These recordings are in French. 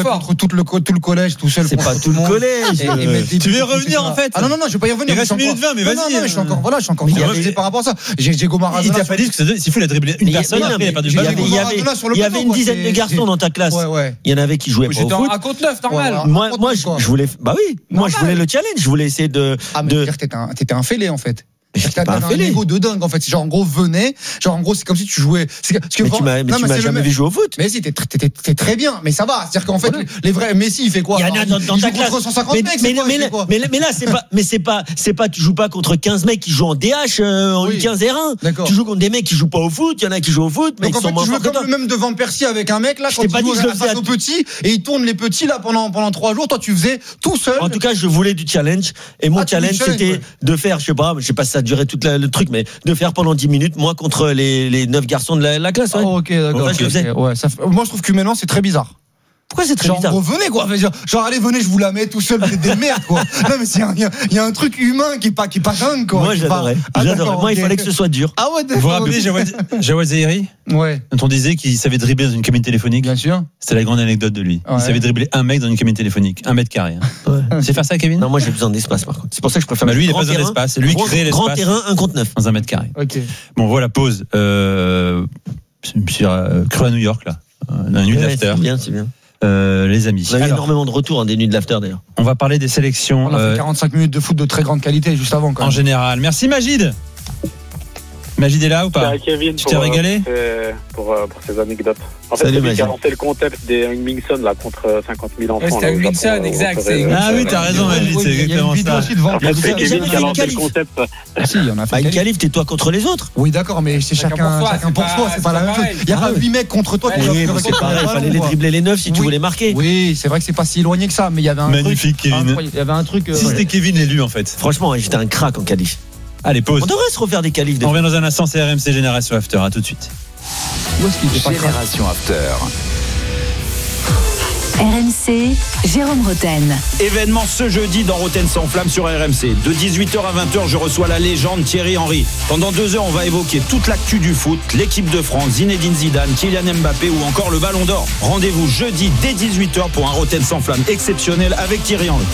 jouais contre tout le collège, tout seul. C'est pas tout le collège. Tu veux revenir en fait? Ah non, je vais pas y revenir. Il reste 1 minute 20, mais vas-y. Non, je suis encore révisé par rapport à ça. J'ai Maradona. Il t'a pas dit que s'il faut la dribbler une personne, après il a pas de il y avait une dizaine de garçons dans ta classe. Il y en avait qui jouaient pas au foot. J'étais en contre 9, normal. Moi, je voulais, je voulais le challenge, je voulais essayer de. Ah, mais t'étais un fêlé, en fait. T'as un niveau de dingue en fait. Genre en gros c'est comme si tu jouais. Mais tu m'as jamais vu jouer au foot. Mais si t'es très bien. Mais ça va. C'est-à-dire qu'en fait les vrais Messi il fait quoi? Il y en a dans ta classe. 150 mecs. Mais là c'est pas tu joues pas contre 15 mecs qui jouent en DH en U15 R1. Tu joues contre des mecs qui jouent pas au foot. Il y en a qui jouent au foot mais donc qui sont moins forts que toi. Tu joues comme même devant Percy avec un mec là quand tu joues face aux petits et il tourne les petits là pendant 3 jours. Toi tu faisais tout seul. En tout cas je voulais du challenge et mon challenge c'était de faire je sais pas si ça durait tout le truc mais de faire pendant 10 minutes moi contre les 9 garçons de la classe. Oh, ok d'accord. Moi je trouve qu'humainement c'est très bizarre. Pourquoi c'est très bizarre? Venez quoi, genre allez venez je vous la mets tout seul, vous êtes des merdes quoi. Non mais il y a un truc humain qui est pas dingue quoi. Moi j'adorais. Moi il fallait que ce soit dur. Ah ouais. Vous vous rappelez Jawad Zahiri? Ouais. Quand on disait qu'il savait dribbler dans une cabine téléphonique. Bien sûr. C'était la grande anecdote de lui. Il savait dribbler un mec dans une cabine téléphonique, 1 mètre carré. C'est faire ça Kevin? Non moi j'ai besoin d'espace par contre. C'est pour ça que je préfère. Lui il a pas besoin d'espace, lui crée l'espace. Grand terrain 1 contre 9 dans 1 mètre carré. OK. Bon voilà pause sur Cru à New York là. La nuit d'after. C'est bien. Les amis. On a eu énormément de retours des nuits de l'after d'ailleurs. On va parler des sélections. On a fait 45 minutes de foot de très grande qualité juste avant quand même. En général. Merci Magid. Magid est là ou pas? Kevin, tu t'es régalé pour ces anecdotes. En fait, c'est qui a lancé le concept des Hungmingson là contre 50 000 enfants. C'était Hungmingson, exact. Ah oui, t'as raison, Magid, c'est exactement ça. C'est Kevin qui a lancé le concept. Si, il y en a fait. Une qualif, tais-toi contre les autres. Oui, d'accord, mais c'est chacun pour soi, c'est pas la même chose. Il y a pas 8 mecs contre toi. C'est pareil, il fallait les dribbler les 9 si tu voulais marquer. Oui, c'est vrai que c'est pas si éloigné que ça, mais il y avait un truc. Magnifique, Kevin. Il y avait un truc. Si c'était Kevin élu en fait. Franchement, j'étais un crack en qualif. Allez, pause. On devrait se refaire des qualifs. On revient dans un instant, c'est RMC Génération After. À tout de suite. Génération After. RMC, Jérôme Roten. Événement ce jeudi dans Roten sans flamme sur RMC. De 18h à 20h, je reçois la légende Thierry Henry. Pendant 2 heures, on va évoquer toute l'actu du foot, l'équipe de France, Zinedine Zidane, Kylian Mbappé ou encore le Ballon d'Or. Rendez-vous jeudi dès 18h pour un Roten sans flamme exceptionnel avec Thierry Henry.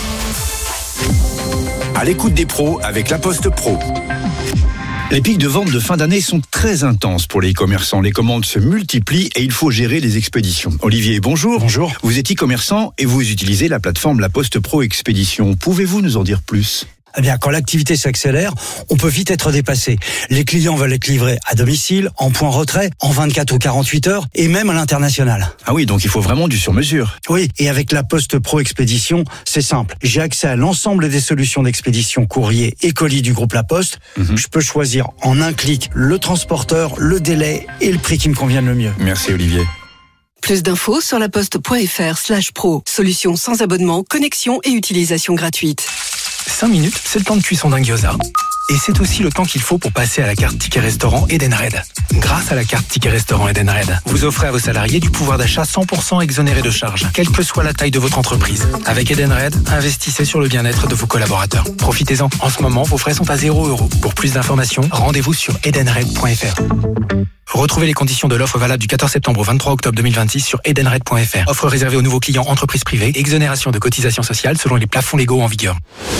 À l'écoute des pros avec La Poste Pro. Les pics de vente de fin d'année sont très intenses pour les e-commerçants. Les commandes se multiplient et il faut gérer les expéditions. Olivier, bonjour. Bonjour. Vous êtes e-commerçant et vous utilisez la plateforme La Poste Pro Expédition. Pouvez-vous nous en dire plus ? Eh bien, quand l'activité s'accélère, on peut vite être dépassé. Les clients veulent être livrés à domicile, en point retrait, en 24 ou 48 heures, et même à l'international. Ah oui, donc il faut vraiment du sur-mesure. Oui, et avec la Poste Pro Expédition, c'est simple. J'ai accès à l'ensemble des solutions d'expédition courrier et colis du groupe La Poste. Je peux choisir en un clic le transporteur, le délai et le prix qui me convient le mieux. Merci Olivier. Plus d'infos sur laposte.fr/pro. Solution sans abonnement, connexion et utilisation gratuite. 5 minutes, c'est le temps de cuisson d'un gyoza. Et c'est aussi le temps qu'il faut pour passer à la carte Ticket Restaurant Edenred. Grâce à la carte Ticket Restaurant Edenred, vous offrez à vos salariés du pouvoir d'achat 100% exonéré de charges, quelle que soit la taille de votre entreprise. Avec Edenred, investissez sur le bien-être de vos collaborateurs. Profitez-en. En ce moment, vos frais sont à 0 €. Pour plus d'informations, rendez-vous sur edenred.fr. Retrouvez les conditions de l'offre valable du 14 septembre au 23 octobre 2026 sur edenred.fr. Offre réservée aux nouveaux clients entreprises privées. Exonération de cotisations sociales selon les plafonds légaux en vigueur.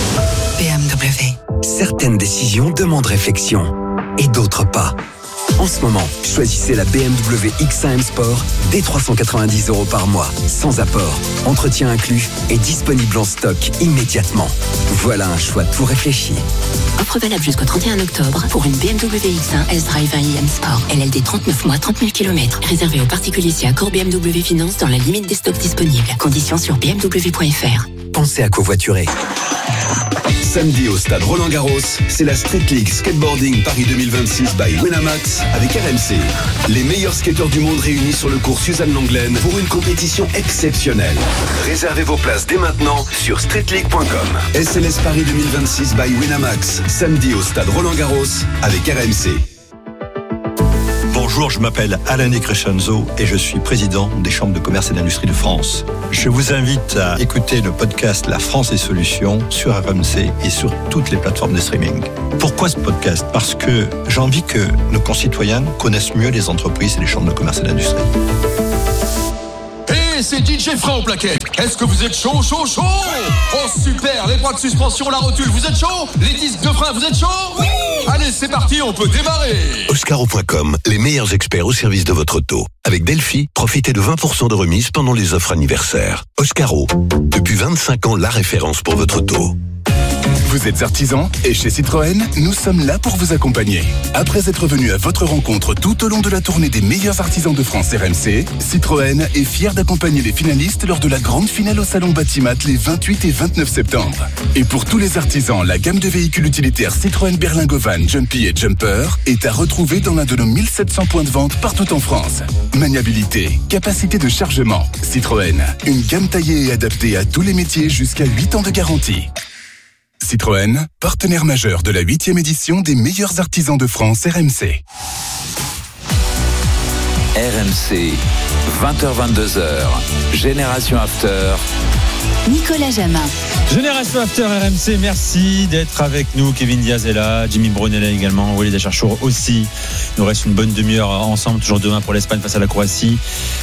BMW. Certaines décisions demandent réflexion et d'autres pas. En ce moment, choisissez la BMW X1 M Sport dès 390 € par mois, sans apport, entretien inclus et disponible en stock immédiatement. Voilà un choix tout réfléchi. Offre valable jusqu'au 31 octobre pour une BMW X1 S-Drive 1 IM Sport. LLD 39 mois, 30 000 km. Réservé aux particuliers si accord BMW Finance dans la limite des stocks disponibles. Conditions sur bmw.fr. Pensez à covoiturer. Samedi au stade Roland-Garros, c'est la Street League Skateboarding Paris 2026 by Winamax avec RMC. Les meilleurs skateurs du monde réunis sur le cours Suzanne Langlaine pour une compétition exceptionnelle. Réservez vos places dès maintenant sur streetleague.com. SLS Paris 2026 by Winamax, samedi au stade Roland-Garros avec RMC. Bonjour, je m'appelle Alain Crescenzo et je suis président des chambres de commerce et d'industrie de France. Je vous invite à écouter le podcast La France et Solutions sur RMC et sur toutes les plateformes de streaming. Pourquoi ce podcast ? Parce que j'ai envie que nos concitoyens connaissent mieux les entreprises et les chambres de commerce et d'industrie. Allez, c'est DJ Frein au plaquettes. Est-ce que vous êtes chaud? Oh super, les bras de suspension, la rotule, vous êtes chaud? Les disques de frein, vous êtes chaud? Oui. Allez, c'est parti, on peut démarrer. Oscaro.com, les meilleurs experts au service de votre auto. Avec Delphi, profitez de 20% de remise pendant les offres anniversaires. Oscaro, depuis 25 ans, la référence pour votre auto. Vous êtes artisan et chez Citroën, nous sommes là pour vous accompagner. Après être venu à votre rencontre tout au long de la tournée des meilleurs artisans de France RMC, Citroën est fier d'accompagner les finalistes lors de la grande finale au Salon Batimat les 28 et 29 septembre. Et pour tous les artisans, la gamme de véhicules utilitaires Citroën Berlingo Van, Jumpy et Jumper est à retrouver dans l'un de nos 1700 points de vente partout en France. Maniabilité, capacité de chargement, Citroën, une gamme taillée et adaptée à tous les métiers jusqu'à 8 ans de garantie. Citroën, partenaire majeur de la 8e édition des meilleurs artisans de France RMC. RMC, 20h-22h, Génération After. Nicolas Jamin. Génération After RMC, merci d'être avec nous. Kevin Diaz est là, Jimmy Brown est là également, Walid Acharchour aussi. Il nous reste une bonne demi-heure ensemble, toujours demain pour l'Espagne face à la Croatie.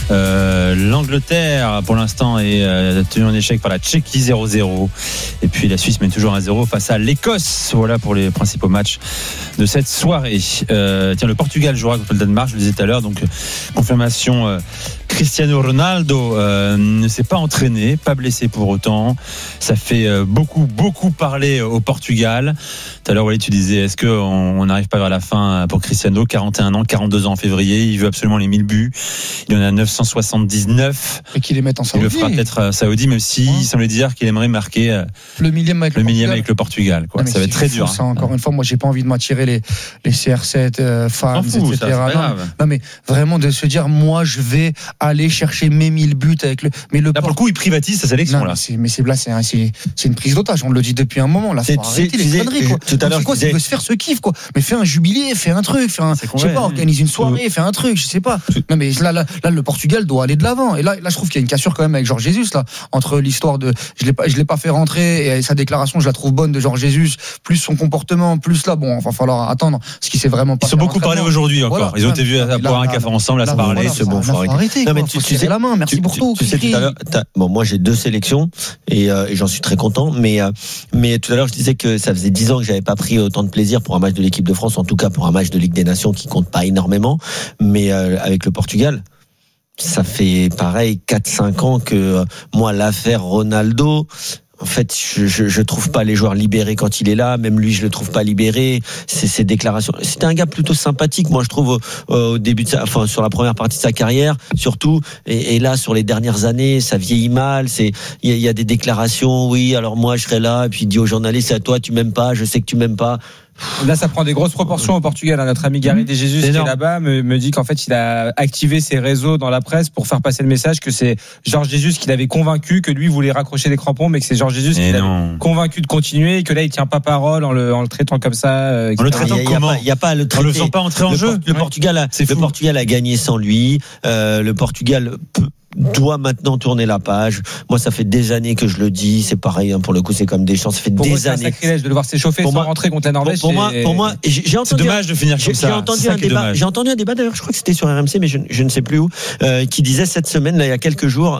L'Angleterre, pour l'instant, est tenue en échec par la Tchéquie 0-0. Et puis la Suisse mène toujours 1-0 face à l'Écosse. Voilà pour les principaux matchs de cette soirée. Le Portugal jouera contre le Danemark, je le disais tout à l'heure. Donc, confirmation, Cristiano Ronaldo ne s'est pas entraîné, pas blessé pour autant. Ça fait beaucoup parler au Portugal. Tout à l'heure, Walid, tu disais, est-ce qu'on n'arrive pas vers la fin pour Cristiano? 41 ans, 42 ans en février. Il veut absolument les 1000 buts. Il en a 979. Et qu'il les mette en Saoudi. Il le fera peut-être à Saoudi, même si il semblait dire qu'il aimerait marquer le millième avec le Portugal. Quoi. Ça va être très dur. Ça, encore une fois, moi, j'ai pas envie de m'attirer les CR7 fans, etc. Non, mais vraiment de se dire, moi, je vais aller chercher mes 1000 buts avec le. Mais là, pour le coup, il privatise sa sélection. Là. Mais c'est une prise d'otage. On le dit depuis un moment. Là, faut arrêter les conneries, quoi. Tout à l'heure, il veut se faire ce kiff, quoi. Mais fais un jubilé, fais un truc, je sais pas, organise une soirée, fais un truc, je sais pas. Non, mais là, le Portugal doit aller de l'avant. Et là, je trouve qu'il y a une cassure quand même avec Jorge Jesus, là, entre l'histoire de, je l'ai pas fait rentrer et sa déclaration, je la trouve bonne de Jorge Jesus, plus son comportement, plus là, bon, va falloir attendre ce qui s'est vraiment pas. Ils ont beaucoup parlé aujourd'hui encore. Voilà. Ils ont été vus à boire un café ensemble, à se parler. C'est bon, faut arrêter. Non, mais tu sais la main. Merci pour tout. Tu sais, tout à l'heure, bon, moi, j'ai 2 sélections et j'en suis très content. Mais tout à l'heure, je disais que ça faisait 10 ans que j'avais pas pris autant de plaisir pour un match de l'équipe de France, en tout cas pour un match de Ligue des Nations qui compte pas énormément. Mais avec le Portugal, ça fait pareil 4-5 ans que moi, l'affaire Ronaldo, en fait, je trouve pas les joueurs libérés quand il est là. Même lui, je le trouve pas libéré. Ses déclarations. C'était un gars plutôt sympathique, moi, je trouve, au début de sur la première partie de sa carrière, surtout. Et là, sur les dernières années, ça vieillit mal. Il y a des déclarations. Oui, alors moi, je serai là. Et puis, il dit aux journalistes, à toi, tu m'aimes pas. Je sais que tu m'aimes pas. Là, ça prend des grosses proportions au Portugal. Notre ami Gary De Jesus qui est là-bas me dit qu'en fait, il a activé ses réseaux dans la presse pour faire passer le message que c'est Jorge Jesus qui l'avait convaincu que lui voulait raccrocher les crampons, mais que c'est Jorge Jesus qui l'avait convaincu de continuer et que là, il tient pas parole en le traitant comme ça. En le traitant comment? Il y a pas à le traiter. En le faisant pas entrer en jeu. Le Portugal a gagné sans lui. Le Portugal doit maintenant tourner la page. Moi, ça fait des années que je le dis. C'est pareil, pour le coup, c'est comme Deschamps. Ça fait des années. C'est un sacrilège de le voir s'échauffer sans rentrer contre la Norvège. Pour moi, j'ai entendu. C'est dommage de finir comme ça. J'ai entendu un débat, d'ailleurs, je crois que c'était sur RMC, mais je ne sais plus où, qui disait cette semaine, là, il y a quelques jours,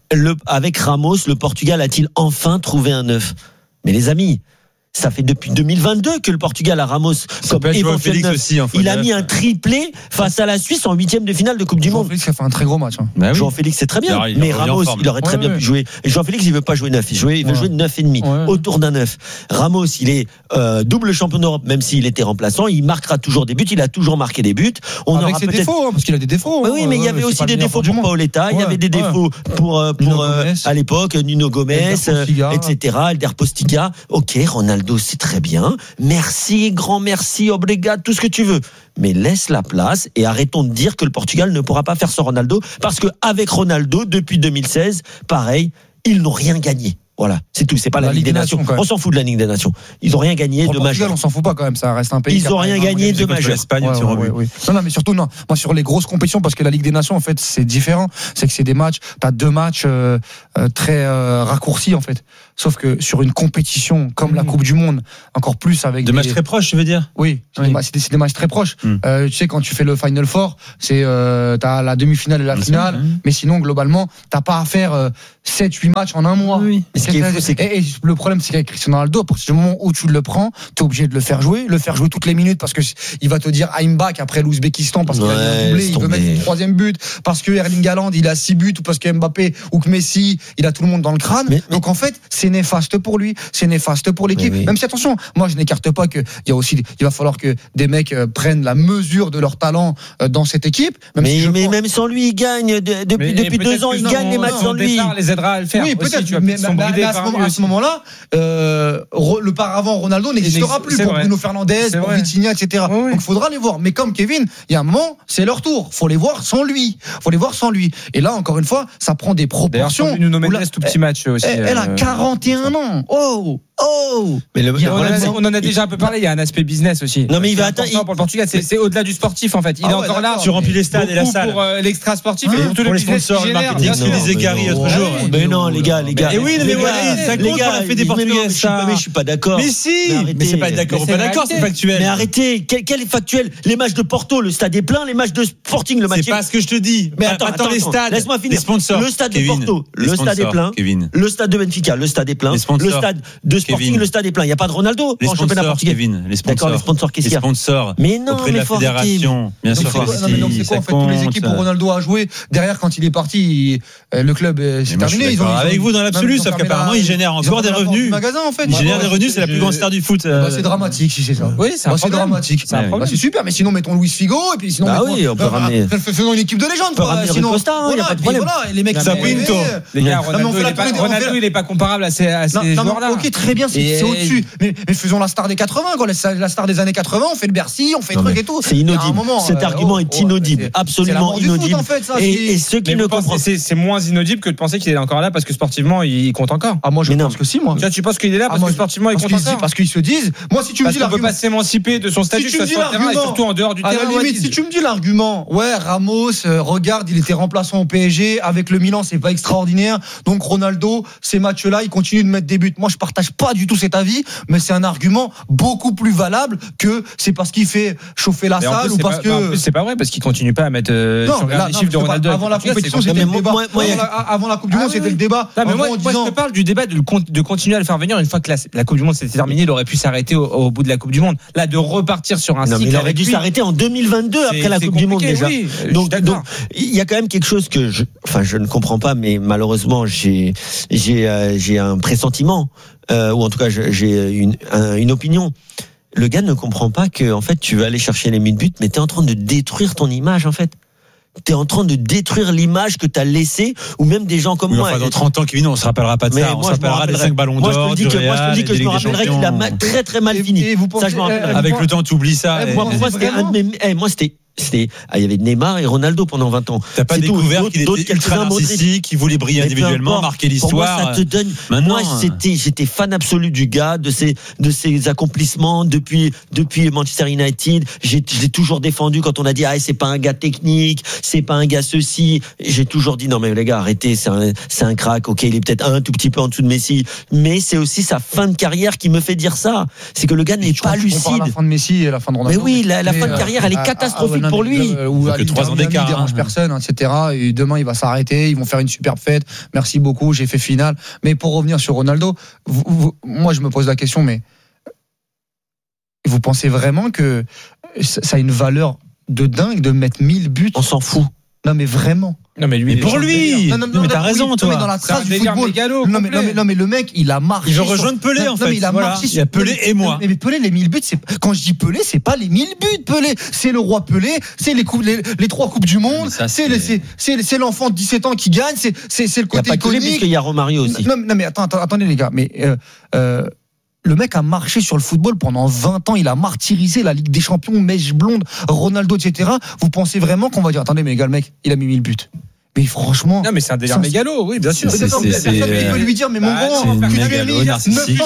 avec Ramos, le Portugal a-t-il enfin trouvé un 9? Mais les amis, ça fait depuis 2022 que le Portugal a Ramos comme éventuel neuf. Il a mis un triplé face à la Suisse en 8e de finale de Coupe du Monde. Félix a fait un très gros match. Jean-Félix, c'est très bien. Mais Ramos, il aurait très bien pu jouer. Et Jean-Félix, il veut pas jouer 9. Il veut jouer 9,5. Autour d'un 9. Ramos, il est double champion d'Europe, même s'il était remplaçant. Il marquera toujours des buts. Il a toujours marqué des buts. Avec ses défauts, parce qu'il a des défauts. Oui, mais il y avait aussi des défauts pour Paoletta. Il y avait des défauts pour à l'époque, Nuno Gomes, etc. Elder Postiga. Ok, Ronaldo, c'est très bien. Merci, grand merci, obrigado, tout ce que tu veux. Mais laisse la place et arrêtons de dire que le Portugal ne pourra pas faire sans Ronaldo, parce qu'avec Ronaldo, depuis 2016, pareil, ils n'ont rien gagné. Voilà, c'est tout. C'est pas la Ligue des Nations. On s'en fout de la Ligue des Nations. Ils ont rien gagné de majeur. On s'en fout pas quand même. Ça reste un pays. Ils ont rien gagné de majeur. L'Espagne, oui. Non, mais surtout non. Moi, sur les grosses compétitions, parce que la Ligue des Nations, en fait, c'est différent. C'est que c'est des matchs. T'as 2 matchs très raccourcis, en fait. Sauf que sur une compétition comme la Coupe du Monde, encore plus avec des matchs très proches, tu veux dire? Oui. C'est des matchs très proches. Tu sais, quand tu fais le Final Four, c'est t'as la demi-finale et la finale. Mais sinon, globalement, t'as pas à faire 7-8 matchs en un mois. Oui. Et le problème, c'est qu'avec Cristiano Ronaldo, à partir du moment où tu le prends, t'es obligé de le faire jouer toutes les minutes, parce que il va te dire I'm back après l'Ouzbékistan, parce qu'il a un doublé, il veut mettre son 3e but, parce que Erling Haaland il a 6 buts, ou parce que Mbappé ou que Messi il a tout le monde dans le crâne. Donc en fait, c'est néfaste pour lui, c'est néfaste pour l'équipe. Même si, attention, moi je n'écarte pas que il va falloir que des mecs prennent la mesure de leur talent dans cette équipe. Même sans lui, il gagne depuis 2 ans, il gagne les matchs sans lui. Les aidera à le faire. Oui, peut-être. Mais à ce moment-là, le paravent Ronaldo n'existera plus pour Bruno Fernandes, pour Vitinha, etc. Donc il faudra les voir. Mais comme Kevin, il y a un moment, c'est leur tour. Faut les voir sans lui. Et là, encore une fois, ça prend des proportions. D'ailleurs, Nuno Mendes, tout petit match aussi. Elle a 41 ans. Mais on en a déjà un peu parlé. Il y a un aspect business aussi. Non, mais il va atteindre pour le Portugal. C'est au-delà du sportif en fait. Il est encore là. Tu remplis les stades et la salle pour l'extra sportif et pour tous les sponsors, le marketing. Ce que disait Gary l'autre jour. Mais non, les gars. Et oui, mais ça compte pour la fête des Portugais. Je suis pas d'accord. Mais si. Mais c'est pas d'accord. C'est factuel. Mais arrêtez. Quel est factuel? Les matchs de Porto, le stade est plein. Les matchs de Sporting, le match. C'est pas ce que je te dis. Mais attends, les stades. Laisse-moi finir. Les sponsors. Le stade de Porto, le stade est plein. Le stade de Benfica, le stade est plein. Le stade de Sporting, le stade est plein. Il y a pas de Ronaldo en championnat portugais. Les sponsors. Les sponsors, qu'est-ce qu'il y a? Les sponsors. Mais non, auprès de la fédération. Bien sûr. Donc c'est quoi en fait tous les équipes où Ronaldo a joué derrière quand il est parti, le club c'est terminé. Ils ont avec vous dans l'absolu, sauf qu'apparemment il génère encore des revenus. Il génère des revenus, c'est la plus grande star du foot. C'est dramatique si c'est ça. Oui, c'est dramatique. C'est super, mais sinon mettons Luis Figo et puis sinon on peut ramener. Faisons une équipe de légende. Sinon Costa, il y a pas de problème. Les mecs les gars, Ronaldo il est pas comparable à ces joueurs-là. OK, très bien, c'est au-dessus. Mais faisons la star des 80, la star des années 80, on fait le Bercy, on fait truc et tout. C'est inaudible. Cet argument est inaudible, absolument inaudible. Et ceux qui ne comprennent, c'est moins inaudible que de penser qu'il est encore là parce que sportivement il compte encore. Ah moi je pense que si moi. Tu penses qu'il est là parce que sportivement il compte encore? Parce qu'ils se disent, moi si tu me dis l'argument, on peut pas s'émanciper de son statut sur le terrain et surtout en dehors du terrain. Si tu me dis l'argument, ouais Ramos, regarde, il était remplaçant au PSG avec le Milan, c'est pas extraordinaire. Donc Ronaldo, ces matchs-là, il continue de mettre des buts. Moi je partage pas du tout cet avis, mais c'est un argument beaucoup plus valable que c'est parce qu'il fait chauffer la salle ou parce que. En plus, c'est pas vrai parce qu'il continue pas à mettre. Les chiffres de Ronaldo. Avant la compétition, c'était le débat. Avant la Coupe du Monde, c'était le débat. Mais moi, je te parle du débat de continuer à le faire venir une fois que la Coupe du Monde s'était terminée. Il aurait pu s'arrêter au bout de la Coupe du Monde. Là, de repartir sur un cycle. Il aurait dû s'arrêter en 2022 après la Coupe du Monde déjà. Donc, il y a quand même quelque chose que je ne comprends pas, mais malheureusement, j'ai un pressentiment, ou en tout cas, j'ai une opinion. Le gars ne comprend pas que, en fait, tu veux aller chercher les 1000 buts, mais t'es en train de détruire ton image, en fait. T'es en train de détruire l'image que t'as laissée, ou même des gens comme moi. Enfin, dans 30 ans, Kevin, on se rappellera pas de ça. On se rappellera des 5 ballons d'or. Moi, je te dis que je me rappellerai qu'il a très très mal fini. Ça, je me rappellerai. Avec le temps, tu oublies ça. Moi, c'était un de mes, il y avait Neymar et Ronaldo pendant 20 ans. T'as pas découvert qu'il était ultra narcissique, qu'il voulait briller individuellement, marquer l'histoire. Moi, ça te donne. Moi, j'étais fan absolu du gars, de ses accomplissements depuis Manchester United. J'ai toujours défendu quand on a dit c'est pas un gars technique, c'est pas un gars ceci. J'ai toujours dit non mais les gars arrêtez, c'est un crack. OK, il est peut-être un tout petit peu en dessous de Messi, mais c'est aussi sa fin de carrière qui me fait dire ça. C'est que le gars n'est pas lucide. On parle la fin de Messi et la fin de Ronaldo. Mais oui, la fin de carrière, elle est catastrophique. Pour lui, ou à 3 ans d'écart, il dérange personne, etc. Et demain il va s'arrêter, ils vont faire une superbe fête. Merci beaucoup, j'ai fait finale. Mais pour revenir sur Ronaldo, moi je me pose la question, mais vous pensez vraiment que ça a une valeur de dingue de mettre 1000 buts? On s'en fout. Non mais vraiment. Non mais lui, mais pour lui. Non mais t'as raison toi. Mais dans la trace du football. Non mais le mec, il a marché. Il veut rejoindre Pelé en fait. Il a marché. Il y a Pelé et moi. Mais Pelé, les 1000 buts, quand je dis Pelé, c'est pas les 1000 buts. Pelé, c'est le roi Pelé, c'est les 3 coupes du monde, c'est l'enfant de 17 ans qui gagne, c'est le côté iconique. Il y a pas que lui puisqu'il y a Romario aussi. Non mais attendez les gars, mais le mec a marché sur le football pendant 20 ans. Il a martyrisé la Ligue des Champions, Mèche Blonde, Ronaldo, etc. Vous pensez vraiment qu'on va dire attendez mais les gars, le mec, il a mis 1000 buts. Mais franchement. Non, mais c'est un délire mégalo, oui, bien sûr. Personne peut lui dire, mais mon grand, tu les as mis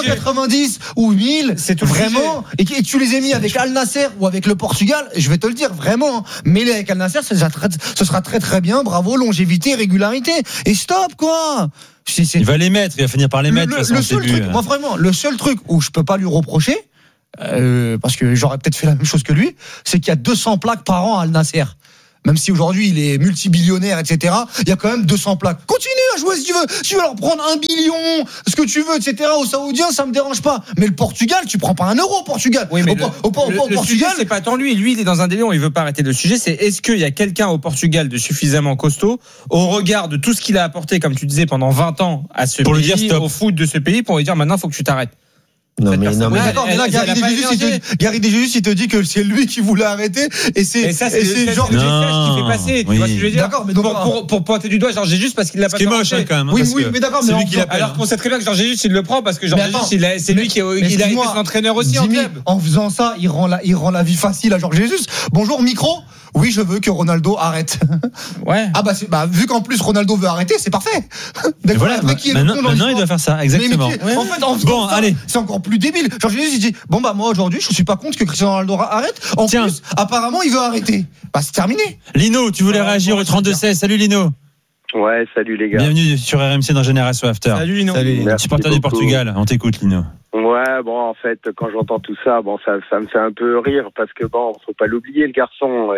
990 ou 1000, c'est vraiment, et tu les as mis avec Al Nasser ou avec le Portugal, je vais te le dire, vraiment, mêlé avec Al Nasser, ce sera très très bien, bravo, longévité, régularité, et stop, quoi. Il va les mettre, il va finir par les mettre. Le seul truc, moi vraiment, le seul truc où je peux pas lui reprocher, parce que j'aurais peut-être fait la même chose que lui, c'est qu'il y a 200 plaques par an à Al Nasser. Même si aujourd'hui il est multibillionnaire, etc., il y a quand même 200 plaques. Continue à jouer si tu veux. Si tu veux leur prendre 1 billion, ce que tu veux, etc., aux Saoudiens, ça me dérange pas. Mais le Portugal, tu prends pas 1 euro au Portugal. Oui, mais au Portugal, sujet, c'est pas tant lui. Lui, il est dans un délire, il veut pas arrêter le sujet. C'est est-ce qu'il y a quelqu'un au Portugal de suffisamment costaud, au regard de tout ce qu'il a apporté, comme tu disais, pendant 20 ans à ce pour pays, le dire au foot de ce pays, pour lui dire maintenant, faut que tu t'arrêtes. Non mais d'accord, mais là Gary Desjesus il te dit que c'est lui qui voulait arrêter et c'est genre Georges Jesus qui fait passer, tu vois ce que je veux dire. D'accord, mais pour pointer du doigt Georges Jesus parce qu'il l'a pas fait. C'est moche quand même. Oui, mais d'accord, mais alors qu'on sait très bien que Georges Jesus il le prend parce que Georges Jesus c'est lui qui a été son entraîneur aussi en club. En faisant ça, il rend la vie facile à Georges Jesus. Bonjour micro. Oui, je veux que Ronaldo arrête. Ouais. Ah vu qu'en plus Ronaldo veut arrêter, c'est parfait. Voilà, maintenant il doit faire ça, exactement. En fait, bon, allez, c'est encore plus débile. Georges Jesus il dit moi aujourd'hui, je suis pas contre que Cristiano Ronaldo arrête. En plus, apparemment, il veut arrêter. C'est terminé. Lino, tu voulais réagir au 32-16. Salut Lino. Ouais, salut les gars. Bienvenue sur RMC dans Génération After. Salut Lino. Supporter du Portugal, on t'écoute Lino. Ouais, bon, en fait, quand j'entends tout ça, ça me fait un peu rire parce que faut pas l'oublier, le garçon.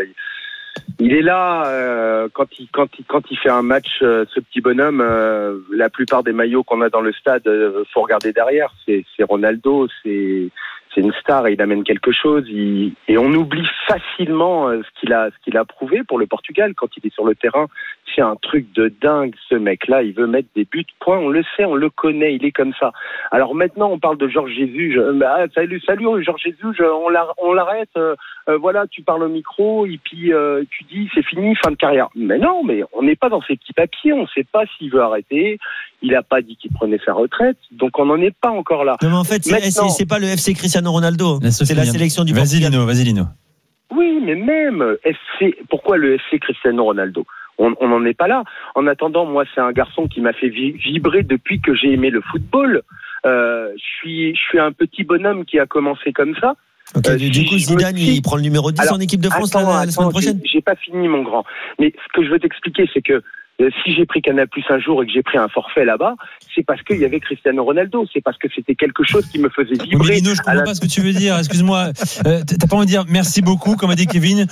Il est là quand il fait un match, ce petit bonhomme. La plupart des maillots qu'on a dans le stade, faut regarder derrière. C'est Ronaldo, c'est une star et il amène quelque chose. Et on oublie facilement ce qu'il a prouvé pour le Portugal quand il est sur le terrain. C'est un truc de dingue, ce mec-là. Il veut mettre des buts. Point. On le sait, on le connaît. Il est comme ça. Alors maintenant, on parle de Georges Jesus. Salut, Georges Jesus. On l'arrête. Voilà, tu parles au micro et puis tu dis c'est fini, fin de carrière. Mais non, mais on n'est pas dans ces petits papiers. On ne sait pas s'il veut arrêter. Il n'a pas dit qu'il prenait sa retraite. Donc on n'en est pas encore là. Non, mais en fait, c'est pas le FC Cristiano Ronaldo. C'est la sélection du Portugal. Vas-y Lino. Oui, mais même pourquoi le FC Cristiano Ronaldo ? On n'en est pas là. En attendant, moi, c'est un garçon qui m'a fait vibrer depuis que j'ai aimé le football. Je suis un petit bonhomme qui a commencé comme ça. Okay, du coup, Zidane, il prend le numéro 10 en équipe de France la semaine prochaine. J'ai pas fini, mon grand. Mais ce que je veux t'expliquer, c'est que si j'ai pris Canal+ un jour et que j'ai pris un forfait là-bas, c'est parce qu'il y avait Cristiano Ronaldo. C'est parce que c'était quelque chose qui me faisait vibrer. Mais Lino, je comprends pas ce que tu veux dire. Excuse-moi. T'as pas envie de dire merci beaucoup, comme a dit Kevin.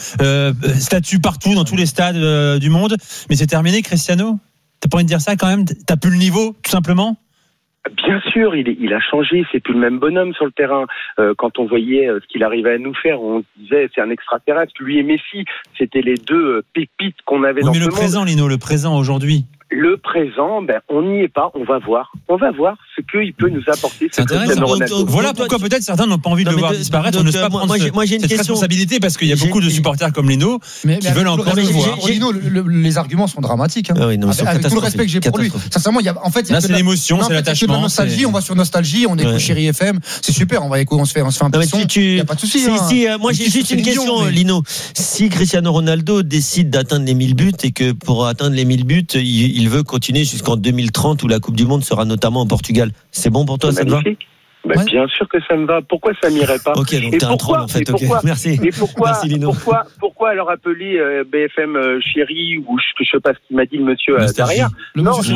Statut partout, dans tous les stades du monde. Mais c'est terminé, Cristiano. T'as pas envie de dire ça quand même. T'as plus le niveau, tout simplement. Bien sûr, il a changé, c'est plus le même bonhomme sur le terrain. Quand on voyait ce qu'il arrivait à nous faire, on se disait c'est un extraterrestre. Lui et Messi, c'était les deux pépites qu'on avait dans ce monde. Mais le présent, Lino, le présent aujourd'hui. Le présent, on n'y est pas. On va voir ce qu'il peut nous apporter. C'est intéressant. Voilà pourquoi peut-être certains n'ont pas envie de le voir disparaître. On ne peut pas prendre cette responsabilité parce qu'il y a beaucoup de supporters comme Lino qui veulent encore le voir. Lino, les arguments sont dramatiques. Avec tout le respect que j'ai pour lui. Sincèrement, là, c'est l'émotion, c'est l'attachement. La nostalgie, on va sur Nostalgie, on écoute Chéri FM. C'est super. On se fait un petit son. Il n'y a pas de souci. Moi, j'ai juste une question, Lino. Si Cristiano Ronaldo décide d'atteindre les 1000 buts et que pour atteindre les 1000 buts, il veut continuer jusqu'en 2030 où la Coupe du Monde sera notamment au Portugal. C'est bon pour toi, ça te va ? Bien sûr que ça me va. Pourquoi ça m'irait pas ? Ok, donc t'es un troll en fait. Merci. Et pourquoi, merci, Lino. Pourquoi alors appeler BFM Chéri ou je sais pas ce qu'il m'a dit le monsieur derrière ? Non, ou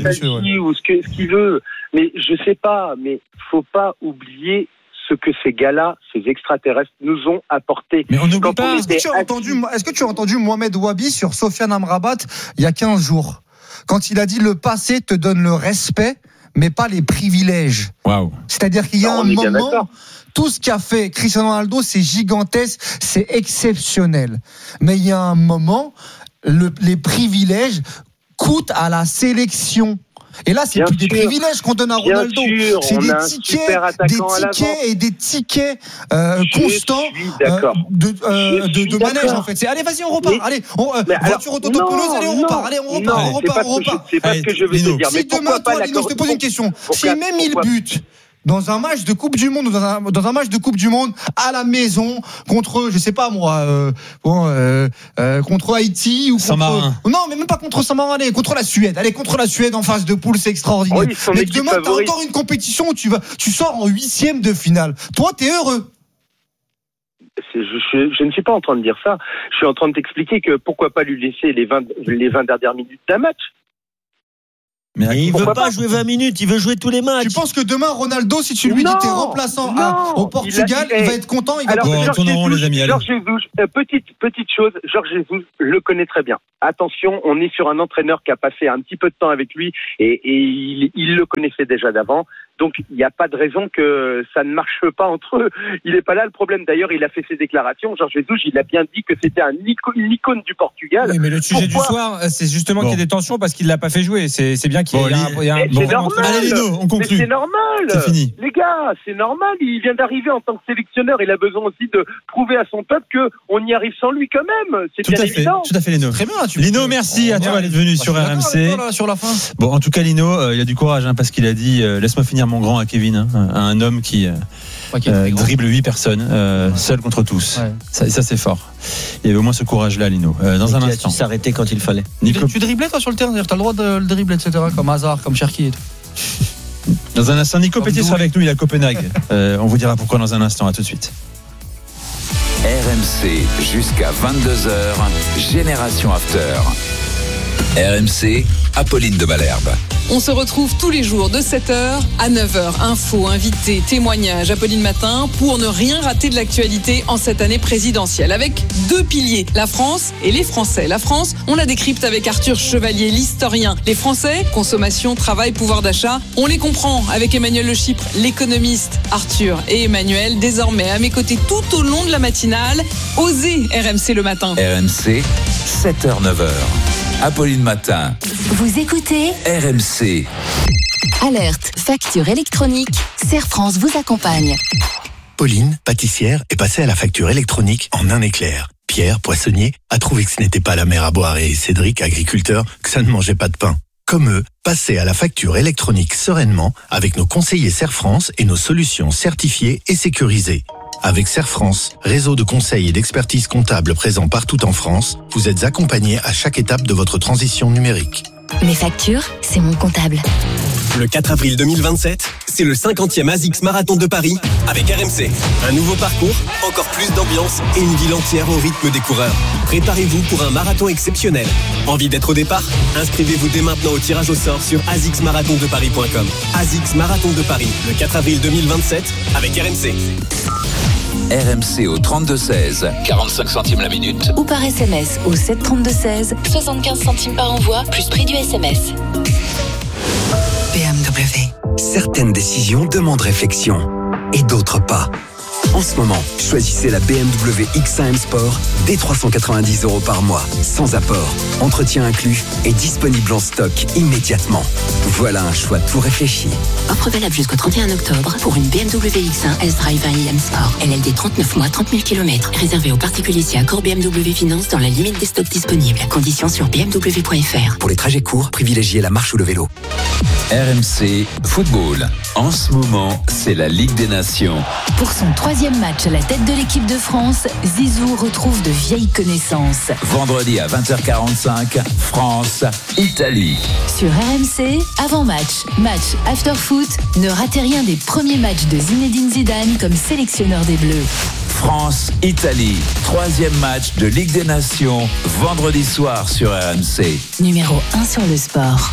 ce qu'il veut. Mais je sais pas. Mais faut pas oublier ce que ces gars-là, ces extraterrestres, nous ont apporté. Mais on n'oublie pas. Est-ce que tu as entendu Mohamed Ouabi sur Sofiane Amrabat il y a 15 jours ? Quand il a dit le passé te donne le respect, mais pas les privilèges. Waouh. C'est-à-dire qu'il y a un moment, tout ce qu'a fait Cristiano Ronaldo, c'est gigantesque, c'est exceptionnel. Mais il y a un moment, les privilèges coûtent à la sélection. Et là, c'est plus des privilèges qu'on donne à Ronaldo. C'est des tickets constants de manège, en fait. C'est, allez, vas-y, on repart. Allez, voiture autopelouse, allez, on repart. Allez, on repart. C'est pas ce que je veux te dire. Si demain, toi, Lino, je te pose une question. S'il met 1000 buts, dans un match de Coupe du Monde ou dans un match de Coupe du Monde à la maison contre, je sais pas moi, contre Haïti ou Saint-Marin. Non, mais même pas contre Saint-Marin, contre la Suède. Allez, contre la Suède en phase de poule, c'est extraordinaire. Oui, mais demain, t'as encore une compétition où tu sors en 8e de finale. Toi, t'es heureux. Je ne suis pas en train de dire ça. Je suis en train de t'expliquer que pourquoi pas lui laisser les 20 dernières minutes d'un match. Mais il veut pas jouer 20 minutes, il veut jouer tous les matchs. Tu penses que demain, Ronaldo, si tu lui dis t'es remplaçant au Portugal, il va être content, il va tourneront les amis. Georges Jesus, petite chose, Georges Jesus, je le connais très bien. Attention, on est sur un entraîneur qui a passé un petit peu de temps avec lui et il le connaissait déjà d'avant. Donc, il n'y a pas de raison que ça ne marche pas entre eux. Il n'est pas là le problème. D'ailleurs, il a fait ses déclarations. Georges Jesus, il a bien dit que c'était une icône du Portugal. Oui, mais le sujet du soir, c'est justement qu'il y a des tensions parce qu'il ne l'a pas fait jouer. C'est bien qu'il y a un c'est normal. Allez, Lino, on conclut. Mais c'est normal. C'est fini. Les gars, c'est normal. Il vient d'arriver en tant que sélectionneur. Il a besoin aussi de prouver à son peuple qu'on y arrive sans lui quand même. C'est bien évident. Tout à fait, Lino. Très bien. Lino, merci à toi d'être venu sur RMC. Sur la fin. Bon, en tout cas, Lino, il a du courage parce qu'il a dit laisse-moi finir mon grand à Kevin, un homme qui dribble 8 personnes seul contre tous. Ouais. Ça c'est fort. Il y avait au moins ce courage-là, Lino. Dans un instant. Il s'arrêtait quand il fallait. Tu driblais toi sur le terrain, t'as le droit de le dribbler, etc. Comme Hazard, comme Cherki et tout. Dans un instant, Nico Petit sera avec nous, il est à Copenhague. On vous dira pourquoi dans un instant. À tout de suite. RMC jusqu'à 22h, Génération After. RMC, Apolline de Malherbe. On se retrouve tous les jours de 7h à 9h. Infos, invités, témoignages, Apolline Matin, pour ne rien rater de l'actualité en cette année présidentielle. Avec 2 piliers, la France et les Français. La France, on la décrypte avec Arthur Chevalier, l'historien. Les Français, consommation, travail, pouvoir d'achat, on les comprend avec Emmanuel Le Chypre, l'économiste. Arthur et Emmanuel, désormais à mes côtés tout au long de la matinale. Osez RMC le matin. RMC, 7h-9h. Apolline Matin. Vous écoutez RMC. Alerte, facture électronique. Serre France vous accompagne. Pauline, pâtissière, est passée à la facture électronique en un éclair. Pierre, poissonnier, a trouvé que ce n'était pas la mer à boire et Cédric, agriculteur, que ça ne mangeait pas de pain. Comme eux, passez à la facture électronique sereinement avec nos conseillers Serre France et nos solutions certifiées et sécurisées. Avec Serre France, réseau de conseils et d'expertise comptable présent partout en France, vous êtes accompagnés à chaque étape de votre transition numérique. Mes factures, c'est mon comptable. Le 4 avril 2027, c'est le 50e ASICS Marathon de Paris avec RMC. Un nouveau parcours, encore plus d'ambiance et une ville entière au rythme des coureurs. Préparez-vous pour un marathon exceptionnel. Envie d'être au départ ? Inscrivez-vous dès maintenant au tirage au sort sur asicsmarathondeparis.com. ASICS Marathon de Paris, le 4 avril 2027 avec RMC. RMC au 32-16, 45 centimes la minute. Ou par SMS au 732-16, 75 centimes par envoi, plus prix du SMS. BMW. Certaines décisions demandent réflexion et d'autres pas. En ce moment, choisissez la BMW X1 M Sport dès 390 € par mois, sans apport, entretien inclus et disponible en stock immédiatement. Voilà un choix tout réfléchi. Offre valable jusqu'au 31 octobre pour une BMW X1 S-Drive 1 IM Sport. LLD 39 mois, 30 000 km. Réservé aux particuliers si accord BMW Finance dans la limite des stocks disponibles. Conditions sur bmw.fr. Pour les trajets courts, privilégiez la marche ou le vélo. RMC Football. En ce moment, c'est la Ligue des Nations. Pour son 3e match à la tête de l'équipe de France, Zizou retrouve de vieilles connaissances. Vendredi à 20h45, France-Italie. Sur RMC, avant-match, match after-foot, ne ratez rien des premiers matchs de Zinedine Zidane comme sélectionneur des Bleus. France-Italie, 3e match de Ligue des Nations, vendredi soir sur RMC. Numéro 1 sur le sport.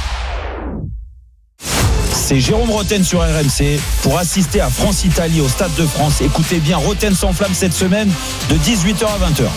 C'est Jérôme Roten sur RMC pour assister à France-Italie au Stade de France. Écoutez bien, Roten s'enflamme cette semaine de 18h à 20h.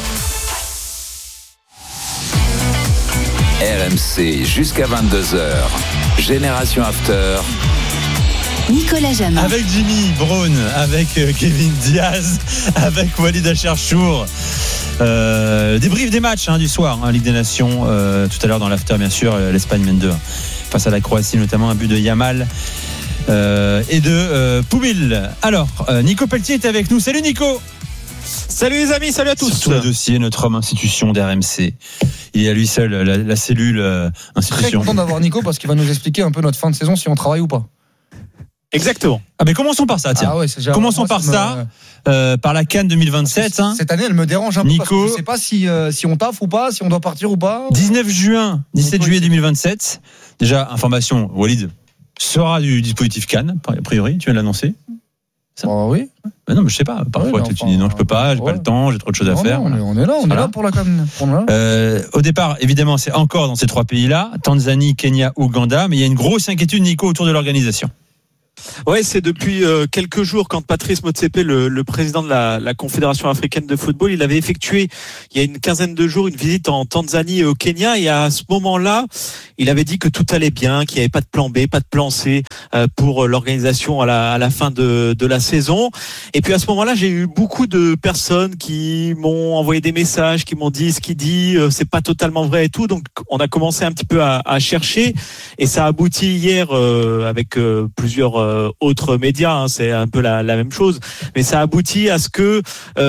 RMC jusqu'à 22h. Génération After. Nicolas Jamin. Avec Jimmy Brown, avec Kevin Diaz, avec Walid Acharchour. Débrief des matchs du soir, Ligue des Nations. Tout à l'heure dans l'After, bien sûr, l'Espagne mène 2 face à la Croatie, notamment un but de Yamal et de Poubil. Alors, Nico Pelletier est avec nous. Salut Nico. Salut les amis, salut à tous. Sur tout le dossier, notre homme institution d'RMC. Il est à lui seul, la cellule institution. Très content d'avoir Nico parce qu'il va nous expliquer un peu notre fin de saison, si on travaille ou pas. Exactement. Ah mais commençons par ça, tiens. Ah ouais, commençons par ça, par la CAN 2027. Cette année, elle me dérange un peu. Nico, parce que je sais pas si on taffe ou pas, si on doit partir ou pas. 17 juillet 2027. Déjà, information, Walid sera du dispositif CAN, a priori, tu viens de l'annoncer. Oui. Mais non, mais je sais pas. Parfois, tu dis non, je peux pas, j'ai pas le temps, j'ai trop de choses à faire. On est là pour la CAN. Au départ, évidemment, c'est encore dans ces 3 pays-là, Tanzanie, Kenya, Ouganda, mais il y a une grosse inquiétude, Nico, autour de l'organisation. Ouais, c'est depuis quelques jours quand Patrice Motsepe, le président de la Confédération africaine de football, il avait effectué il y a une quinzaine de jours une visite en Tanzanie et au Kenya, et à ce moment-là, il avait dit que tout allait bien, qu'il n'y avait pas de plan B, pas de plan C pour l'organisation à la fin de la saison. Et puis à ce moment-là, j'ai eu beaucoup de personnes qui m'ont envoyé des messages, qui m'ont dit ce qu'il dit, c'est pas totalement vrai et tout. Donc on a commencé un petit peu à chercher, et ça a abouti hier avec plusieurs autres médias, hein, c'est un peu la même chose, mais ça aboutit à ce que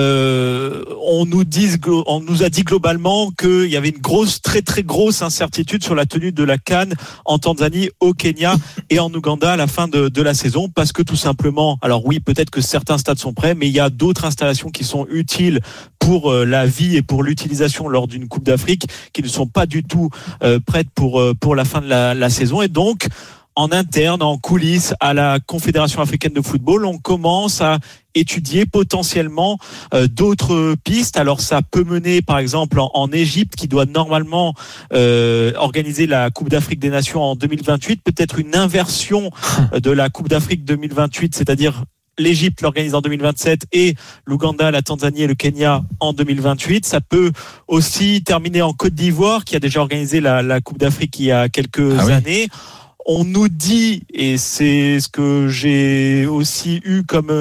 on nous a dit globalement qu'il y avait une très très grosse incertitude sur la tenue de la CAN en Tanzanie, au Kenya et en Ouganda à la fin de la saison, parce que tout simplement, alors oui, peut-être que certains stades sont prêts, mais il y a d'autres installations qui sont utiles pour la vie et pour l'utilisation lors d'une Coupe d'Afrique qui ne sont pas du tout prêtes pour la fin de la saison. Et donc en interne, en coulisses, à la Confédération africaine de football, on commence à étudier potentiellement d'autres pistes. Alors ça peut mener par exemple en Égypte, qui doit normalement organiser la Coupe d'Afrique des Nations en 2028, peut-être une inversion de la Coupe d'Afrique 2028, c'est-à-dire l'Égypte l'organise en 2027 et l'Ouganda, la Tanzanie et le Kenya en 2028. Ça peut aussi terminer en Côte d'Ivoire, qui a déjà organisé la Coupe d'Afrique il y a quelques années. On nous dit, et c'est ce que j'ai aussi eu comme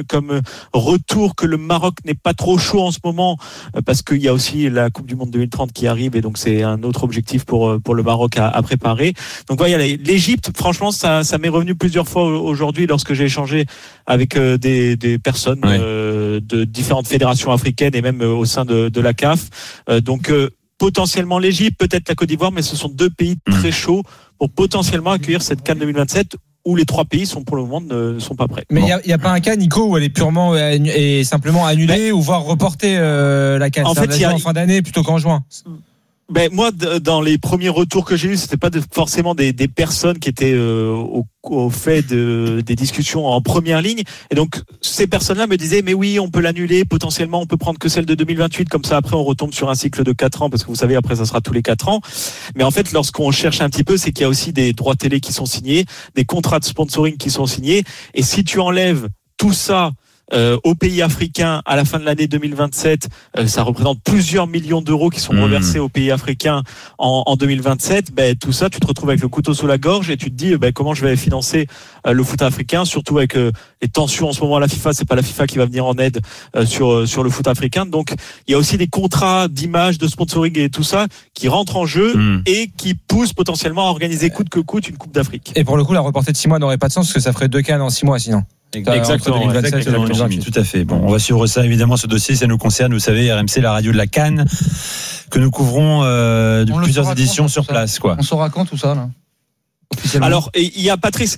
retour, que le Maroc n'est pas trop chaud en ce moment, parce qu'il y a aussi la Coupe du Monde 2030 qui arrive, et donc c'est un autre objectif pour le Maroc à préparer. Donc voilà, l'Égypte, franchement, ça m'est revenu plusieurs fois aujourd'hui lorsque j'ai échangé avec des personnes de différentes fédérations africaines et même au sein de la CAF. Donc potentiellement l'Égypte, peut-être la Côte d'Ivoire, mais ce sont 2 pays très chauds pour potentiellement accueillir cette CAN 2027, où les 3 pays pour le moment ne sont pas prêts. Mais il y a pas un cas, Nico, où elle est purement et simplement annulée, ou voire reporter la CAN en fin d'année plutôt qu'en juin. Ben moi, dans les premiers retours que j'ai eus, c'était pas forcément des personnes qui étaient au fait des discussions en première ligne. Et donc ces personnes-là me disaient, mais oui, on peut l'annuler, potentiellement on peut prendre que celle de 2028, comme ça après on retombe sur un cycle de 4 ans, parce que vous savez, après ça sera tous les 4 ans. Mais en fait, lorsqu'on cherche un petit peu, c'est qu'il y a aussi des droits télé qui sont signés, des contrats de sponsoring qui sont signés, et si tu enlèves tout ça aux pays africains à la fin de l'année 2027, ça représente plusieurs millions d'euros qui sont reversés aux pays africains en 2027. Ben, tout ça, tu te retrouves avec le couteau sous la gorge, et tu te dis comment je vais financer le foot africain, surtout avec les tensions en ce moment à la FIFA. C'est pas la FIFA qui va venir en aide sur le foot africain. Donc il y a aussi des contrats d'image, de sponsoring et tout ça qui rentrent en jeu et qui poussent potentiellement à organiser coûte que coûte une Coupe d'Afrique. Et pour le coup, la reporter de 6 mois n'aurait pas de sens, parce que ça ferait 2 CAN en 6 mois sinon. Exactement, 2027, tout à fait. Bon, on va suivre ça, évidemment, ce dossier, ça nous concerne. Vous savez, RMC, la radio de la CAN, que nous couvrons depuis plusieurs éditions sur place, quoi. On saura quand tout ça, là? Alors, il y a Patrice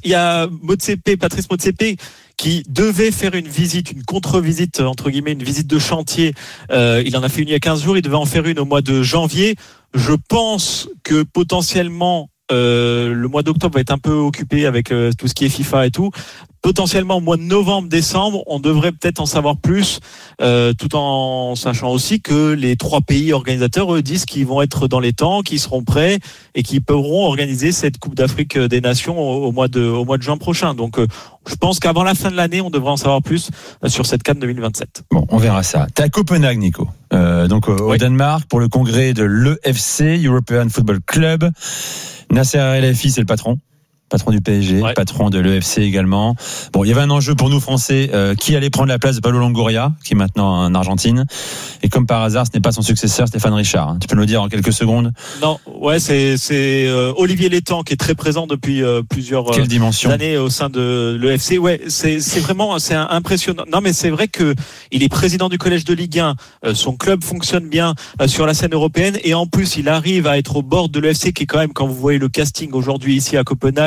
Motsepe, qui devait faire une visite, une contre-visite, entre guillemets, une visite de chantier. Il en a fait une il y a 15 jours, il devait en faire une au mois de janvier. Je pense que potentiellement, le mois d'octobre va être un peu occupé avec tout ce qui est FIFA et tout. Potentiellement au mois de novembre, décembre, on devrait peut-être en savoir plus, tout en sachant aussi que les 3 pays organisateurs, eux, disent qu'ils vont être dans les temps, qu'ils seront prêts et qu'ils pourront organiser cette Coupe d'Afrique des Nations au mois de juin prochain. Donc je pense qu'avant la fin de l'année, on devrait en savoir plus sur cette CAN 2027. Bon, on verra ça. T'es à Copenhague, Nico. Donc au Danemark, pour le congrès de l'EFC, European Football Club. Nasser El-Khelaifi, c'est le patron du PSG, patron de l'EFC également. Bon, il y avait un enjeu pour nous Français, qui allait prendre la place de Pablo Longoria, qui est maintenant en Argentine. Et comme par hasard, ce n'est pas son successeur, Stéphane Richard. Hein. Tu peux nous le dire en quelques secondes? Non, ouais, c'est Olivier Létang, qui est très présent depuis plusieurs années au sein de l'EFC. Ouais, c'est vraiment, c'est impressionnant. Non, mais c'est vrai que il est président du collège de Ligue 1. Son club fonctionne bien sur la scène européenne, et en plus, il arrive à être au bord de l'EFC, qui est quand même, quand vous voyez le casting aujourd'hui ici à Copenhague,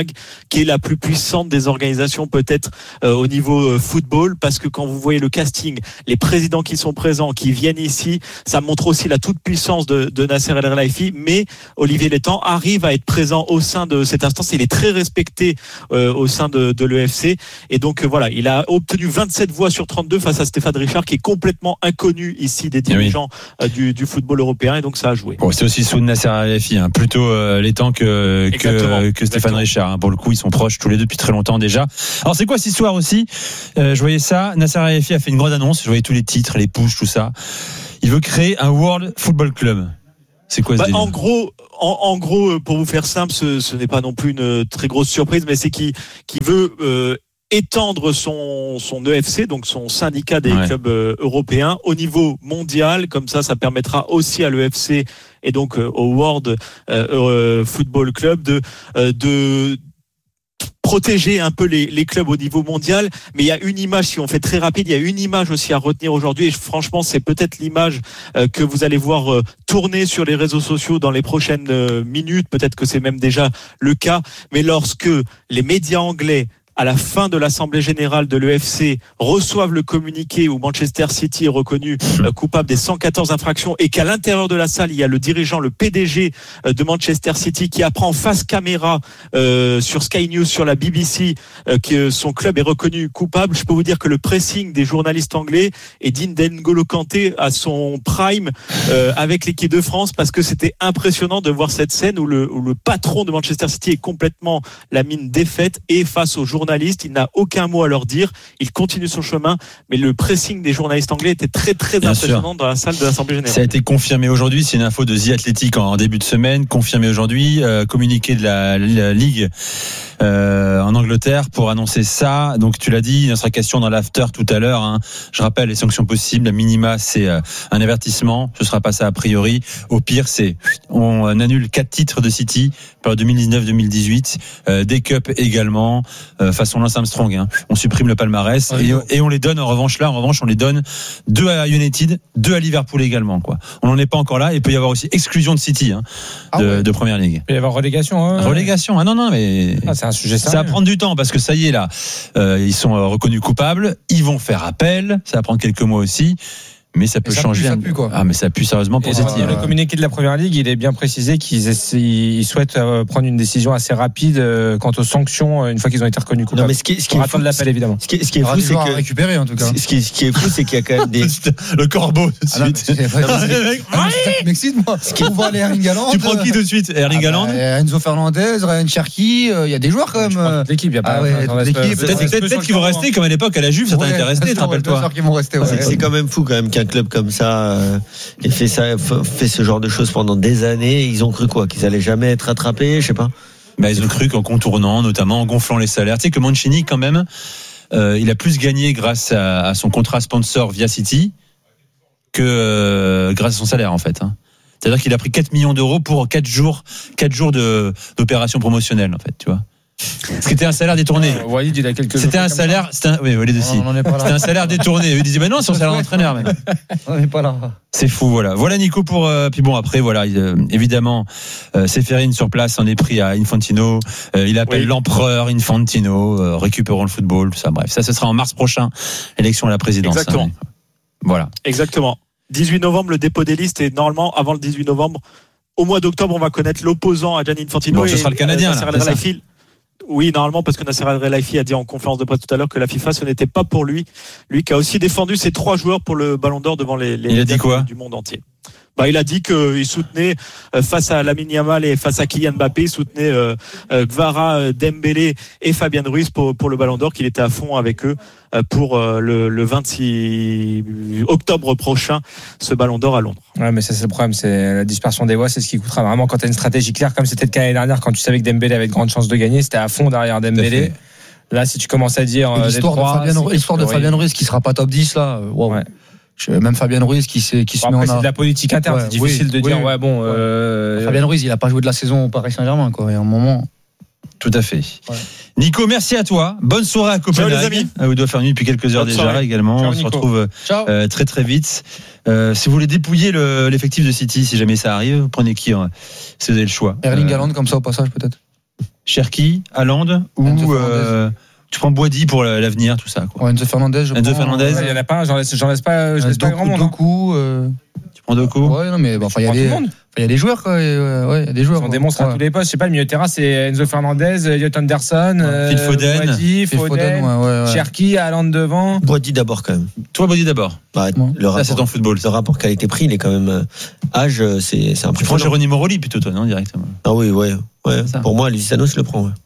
League, qui est la plus puissante des organisations peut-être au niveau football, parce que quand vous voyez le casting, les présidents qui sont présents, qui viennent ici, ça montre aussi la toute puissance de Nasser El Khelaifi. Mais Olivier Létang arrive à être présent au sein de cette instance. Il est très respecté au sein de l'EFC, et donc voilà, il a obtenu 27 voix sur 32 face à Stéphane Richard, qui est complètement inconnu ici des dirigeants du football européen, et donc ça a joué. Bon, c'est aussi sous Nasser El Khelaifi, plutôt Létang que Stéphane Richard. Pour le coup, ils sont proches tous les deux depuis très longtemps déjà. Alors c'est quoi cette histoire aussi? Je voyais ça, Nasser El Khelaifi a fait une grande annonce, je voyais tous les titres, les pushs, tout ça. Il veut créer un World Football Club. C'est quoi ce délire ? En gros, pour vous faire simple, ce n'est pas non plus une très grosse surprise, mais c'est qu'il veut étendre son EFC, donc son syndicat des clubs européens, au niveau mondial. Comme ça permettra aussi à l'EFC et donc au World Football Club de protéger un peu les clubs au niveau mondial. Mais il y a une image, si on fait très rapide, il y a une image aussi à retenir aujourd'hui, et franchement c'est peut-être l'image que vous allez voir tourner sur les réseaux sociaux dans les prochaines minutes, peut-être que c'est même déjà le cas, mais lorsque les médias anglais, à la fin de l'Assemblée Générale de l'EFC, reçoivent le communiqué où Manchester City est reconnu coupable des 114 infractions, et qu'à l'intérieur de la salle, il y a le dirigeant, le PDG de Manchester City, qui apprend face caméra sur Sky News, sur la BBC, que son club est reconnu coupable. Je peux vous dire que le pressing des journalistes anglais est digne d'N'Golo Kanté à son prime avec l'équipe de France, parce que c'était impressionnant de voir cette scène où le patron de Manchester City est complètement la mine défaite, et face aux journalistes, il n'a aucun mot à leur dire, il continue son chemin, mais le pressing des journalistes anglais était très très impressionnant dans la salle de l'Assemblée Générale. Ça a été confirmé aujourd'hui, c'est une info de The Athletic en début de semaine, confirmé aujourd'hui, communiqué de la Ligue en Angleterre pour annoncer ça. Donc tu l'as dit, il en sera question dans l'after tout à l'heure. Je rappelle les sanctions possibles. La minima, c'est un avertissement, ce sera pas ça a priori. Au pire, c'est on annule 4 titres de City par 2019-2018, des cups également, façon Lance Armstrong. On supprime le palmarès et on les donne en revanche on les donne 2 à United, 2 à Liverpool également, quoi. On n'en est pas encore là. Il peut y avoir aussi exclusion de City de Première Ligue. Il peut y avoir relégation. Relégation. Non, mais c'est un sujet sérieux. Ça va prendre du temps, parce que ça y est là, ils sont reconnus coupables, ils vont faire appel, ça va prendre quelques mois aussi. Mais ça peut changer. Ça pue, quoi. Mais ça pue sérieusement pour City. Le communiqué de la Première Ligue, il est bien précisé qu'ils souhaitent prendre une décision assez rapide quant aux sanctions une fois qu'ils ont été reconnus coupables. Non, mais ce qui est fou, l'appel, évidemment. Ce qui est fou, c'est que récupérer en tout cas. Ce qui est fou, c'est qu'il y a quand même des le corbeau tout de suite. M'excite moi. On voit les Erling Haaland. Tu prends qui tout de suite? Erling Haaland, Enzo Fernandez, Ryan Cherki, il y a des joueurs quand même. L'équipe, il y a pas peut-être qu'ils vont rester comme à l'époque à la Juve, ça t'a intéressé, rappelle-toi. C'est quand même fou quand même qu'un club comme ça et fait ce genre de choses pendant des années. Ils ont cru quoi, qu'ils allaient jamais être attrapés, je sais pas. Ils ont cru qu'en contournant, notamment en gonflant les salaires. Tu sais que Mancini quand même, il a plus gagné grâce à son contrat sponsor via City que grâce à son salaire en fait. C'est-à-dire qu'il a pris 4 millions d'euros pour 4 jours d'opération promotionnelle en fait, tu vois. C'était un salaire détourné. Walid, il a quelques. C'était un salaire. Walid aussi. C'était un salaire détourné. Il disait, non, c'est un salaire d'entraîneur, mec. On n'est pas là. C'est fou, voilà. Voilà, Nico, pour. Puis bon, après, voilà, évidemment, Séphérine sur place en est pris à Infantino. Il appelle l'empereur Infantino. Récupérons le football, tout ça. Bref, ça, ce sera en mars prochain, élection à la présidence. Exactement. Voilà. Exactement. 18 novembre, le dépôt des listes, et normalement, avant le 18 novembre, au mois d'octobre, on va connaître l'opposant à Gianni Infantino. Bon, ce sera le Canadien, là. Oui, normalement, parce que Nasser El Khelaifi a dit en conférence de presse tout à l'heure que la FIFA, ce n'était pas pour lui. Lui qui a aussi défendu ses 3 joueurs pour le Ballon d'Or devant les il a dit quoi du monde entier. Il a dit qu'il soutenait face à Lamine Yamal et face à Kylian Mbappé, il soutenait Kvara, Dembélé et Fabien Ruiz pour le Ballon d'Or, qu'il était à fond avec eux pour le 26 octobre prochain, ce Ballon d'Or à Londres. Ouais, mais ça c'est le problème, c'est la dispersion des voix, c'est ce qui coûtera vraiment quand tu as une stratégie claire, comme c'était le cas l'année dernière quand tu savais que Dembélé avait de grandes chances de gagner, c'était à fond derrière Dembélé. Là, si tu commences à dire l'histoire de Fabien Ruiz qui sera pas top 10 là, wow. Ouais. Même Fabien Ruiz qui se met en. C'est de la politique interne, c'est difficile de dire. Fabien Ruiz, il a pas joué de la saison au Paris Saint-Germain, quoi. Et à un moment. Tout à fait. Ouais. Nico, merci à toi. Bonne soirée à Copenhague. Ciao les amis. Vous doit faire nuit depuis quelques heures déjà également. On se retrouve très très vite. Si vous voulez dépouiller l'effectif de City, si jamais ça arrive, vous prenez qui si vous avez le choix. Erling Haaland comme ça au passage peut-être. Cherki, Haaland ou tu prends Boadi pour l'avenir, tout ça. Quoi. Enzo Fernandez, Fernandez. Il y en a pas, j'en laisse pas grand monde. Doku, tu prends Doku. Ouais, non, mais il y a des joueurs, quoi. Ouais, il y a des joueurs. Ils sont des monstres à tous les postes. Je sais pas, le milieu de terrain, c'est Enzo Fernandez, Elliot Anderson, Phil Foden. Boadi, Foden, Cherki, Haaland devant. Boadi d'abord, quand même. Toi, Boadi d'abord. Ça, c'est ton football. Le rapport qualité-prix, il est quand même. Âge, c'est impressionnant. Tu prends Jérôme Moroli plutôt, toi, non, directement. Ah oui, ouais. Pour moi, Luciano, je le prends, ouais.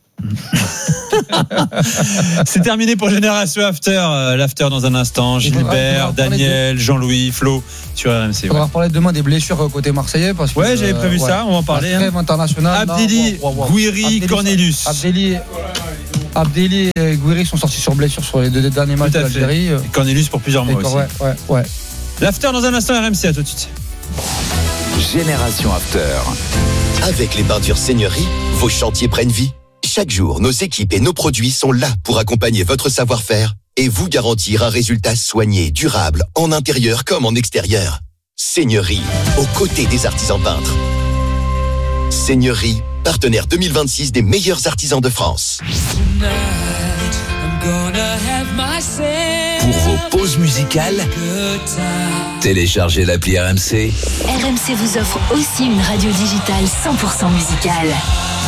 C'est terminé pour Génération After. L'after dans un instant. Gilbert, Daniel, Jean-Louis, Flo sur RMC. On va reparler demain des blessures côté marseillais parce que j'avais prévu ça. On va en parler. Trêve internationale. Abdelli, Gouiri, Cornelius. Abdelli et Gouiri sont sortis sur blessure sur les 2 derniers matchs d'Algérie. Cornelius pour plusieurs mois aussi. Ouais. L'after dans un instant. RMC, à tout de suite. Génération After. Avec les peintures Seigneurie, vos chantiers prennent vie. Chaque jour, nos équipes et nos produits sont là pour accompagner votre savoir-faire et vous garantir un résultat soigné, durable, en intérieur comme en extérieur. Seigneurie, aux côtés des artisans peintres. Seigneurie, partenaire 2026 des meilleurs artisans de France. Pour vos pauses musicales, téléchargez l'appli RMC. RMC vous offre aussi une radio digitale 100% musicale.